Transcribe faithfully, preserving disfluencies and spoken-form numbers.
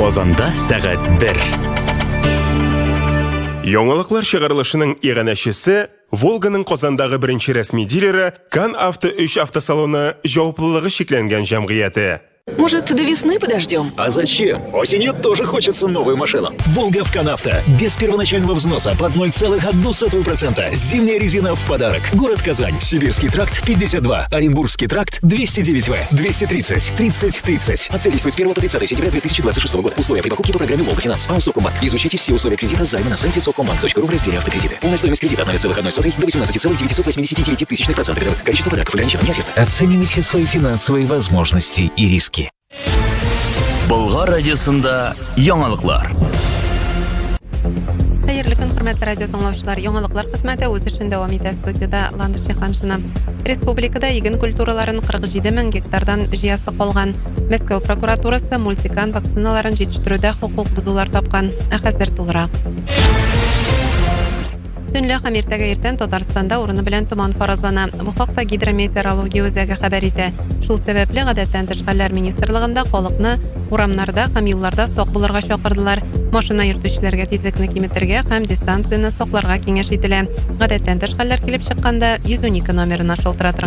Казанда сәгать бер. Яңалыклар чыгарылышының иганәчесе Волганың Казандагы беренче рәсми дилеры Кан Авто өч автосалоны җаваплылыгы шикләнгән җәмгыяте. Может, до весны подождем? А зачем? Осенью тоже хочется новую машину. Волга в Канавто. Без первоначального взноса под ноль целых одну сотую процента. Зимняя резина в подарок. Город Казань. Сибирский тракт пятьдесят два. Оренбургский тракт двести девять вэ. двести тридцать. тридцать тридцать. Акция действует с первого по тридцатое сентября две тысячи двадцать шестого года. Условия при покупке по программе Волга Финанс. АО Сокомбанк. Изучите все условия кредита займа на сайте сокомбанк точка ру в разделе автокредиты. Полная стоимость кредита от ноль целых одной сотой до восемнадцати целых девятисот восьмидесяти девяти тысячных процента годовых. Количество подарков ограничено. Не оферта. Оценивайте свои финансовые возможности и риски. Болгар радиосында яңалыклар. Хәерле көн, хөрмәтле радио тыңлаучылар. Яңалыклар хезмәте үз эшен дәвам итә. Студияда Ландыш Шиханшина. Республикада иген культураларын кырык җиде мең гектардан җыясы калган. Мәскәү прокуратурасы мультикан вакциналарын җитештерүдә хукук бузулар тапкан. Хәзер тулырак. Төнле һәм иртәгә иртән Татарстанда урыны белән томан фаразлана. Бу хакта гидрометеорология үзәге хәбәр итә. Шул сәбәпле гадәттән тыш хәлләр министрлыгында халыкны урамнарда һәм юлларда сак булырга чакырдылар. Машина йөртүчеләргә тизлекне киметергә һәм дистанцияны сакларга киңәш ителә. Гадәттән тыш хәлләр килеп чыкканда йөз унике номерына шалтыратырга